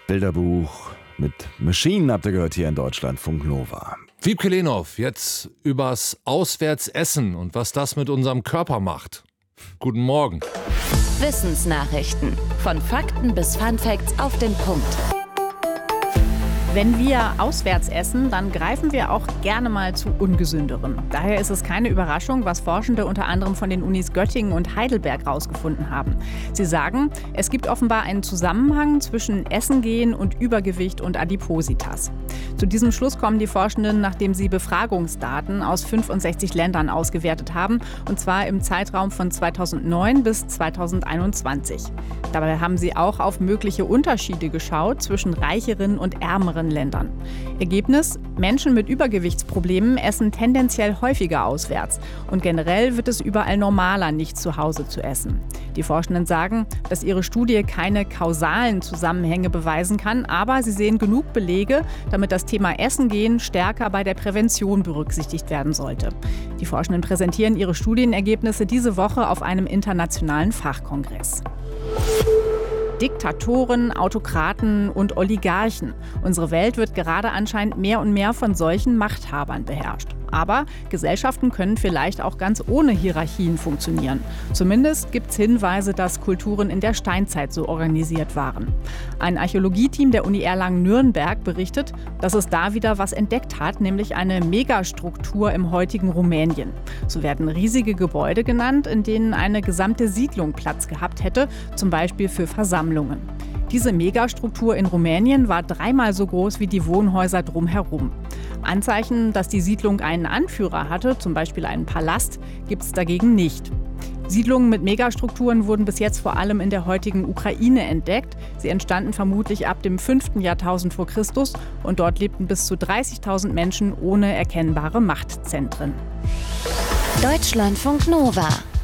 Bilderbuch mit Maschinen habt ihr gehört hier in Deutschland, Funk Nova. Wiebke Lehnhoff, jetzt übers Auswärtsessen und was das mit unserem Körper macht. Guten Morgen. Wissensnachrichten. Von Fakten bis Funfacts auf den Punkt. Wenn wir auswärts essen, dann greifen wir auch gerne mal zu Ungesünderem. Daher ist es keine Überraschung, was Forschende unter anderem von den Unis Göttingen und Heidelberg herausgefunden haben. Sie sagen, es gibt offenbar einen Zusammenhang zwischen Essen gehen und Übergewicht und Adipositas. Zu diesem Schluss kommen die Forschenden, nachdem sie Befragungsdaten aus 65 Ländern ausgewertet haben, und zwar im Zeitraum von 2009 bis 2021. Dabei haben sie auch auf mögliche Unterschiede geschaut zwischen reicheren und ärmeren Ländern. Ergebnis: Menschen mit Übergewichtsproblemen essen tendenziell häufiger auswärts. Und generell wird es überall normaler, nicht zu Hause zu essen. Die Forschenden sagen, dass ihre Studie keine kausalen Zusammenhänge beweisen kann, aber sie sehen genug Belege, damit das Thema Essen gehen stärker bei der Prävention berücksichtigt werden sollte. Die Forschenden präsentieren ihre Studienergebnisse diese Woche auf einem internationalen Fachkongress. Diktatoren, Autokraten und Oligarchen. Unsere Welt wird gerade anscheinend mehr und mehr von solchen Machthabern beherrscht. Aber Gesellschaften können vielleicht auch ganz ohne Hierarchien funktionieren. Zumindest gibt es Hinweise, dass Kulturen in der Steinzeit so organisiert waren. Ein Archäologieteam der Uni Erlangen-Nürnberg berichtet, dass es da wieder was entdeckt hat, nämlich eine Megastruktur im heutigen Rumänien. So werden riesige Gebäude genannt, in denen eine gesamte Siedlung Platz gehabt hätte, zum Beispiel für Versammlungen. Diese Megastruktur in Rumänien war 3-mal so groß wie die Wohnhäuser drumherum. Anzeichen, dass die Siedlung einen Anführer hatte, zum Beispiel einen Palast, gibt es dagegen nicht. Siedlungen mit Megastrukturen wurden bis jetzt vor allem in der heutigen Ukraine entdeckt. Sie entstanden vermutlich ab dem 5. Jahrtausend vor Christus und dort lebten bis zu 30.000 Menschen ohne erkennbare Machtzentren. Deutschlandfunk Nova.